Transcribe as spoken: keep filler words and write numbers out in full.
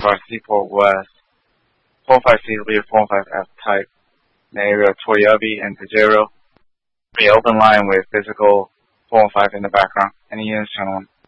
for Seaport West, four five C leader four five F type, in the area of Toyabe and Pajero. The open line with physical four five in the background. Any units, gentlemen?